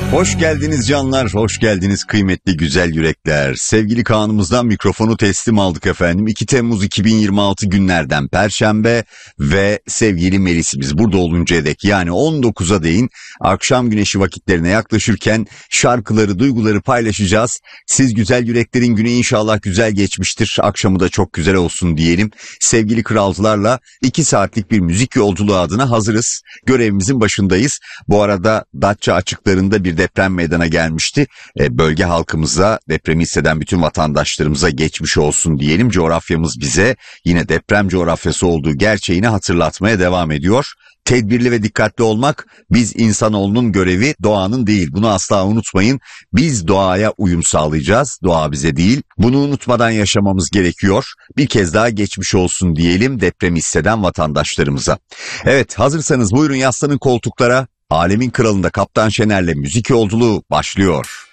Hoş geldiniz canlar, hoş geldiniz kıymetli güzel yürekler. Sevgili Kaan'ımızdan mikrofonu teslim aldık efendim. 2 Temmuz 2026 günlerden Perşembe ve sevgili Melis'imiz burada oluncaya dek yani 19'a değin akşam güneşi vakitlerine yaklaşırken şarkıları, duyguları paylaşacağız. Siz güzel yüreklerin günü inşallah güzel geçmiştir. Akşamı da çok güzel olsun diyelim. Sevgili kralcılarla 2 saatlik bir müzik yolculuğu adına hazırız. Görevimizin başındayız. Bu arada Datça açıklarında bir deprem meydana gelmişti. Bölge halkımıza, depremi hisseden bütün vatandaşlarımıza geçmiş olsun diyelim. Coğrafyamız bize yine deprem coğrafyası olduğu gerçeğini hatırlatmaya devam ediyor. Tedbirli ve dikkatli olmak biz insanoğlunun görevi, doğanın değil. Bunu asla unutmayın. Biz doğaya uyum sağlayacağız. Doğa bize değil. Bunu unutmadan yaşamamız gerekiyor. Bir kez daha geçmiş olsun diyelim depremi hisseden vatandaşlarımıza. Evet, hazırsanız buyurun yaslanın koltuklara. Alemin Kralı'nda Kaptan Şener'le müzik yolculuğu başlıyor.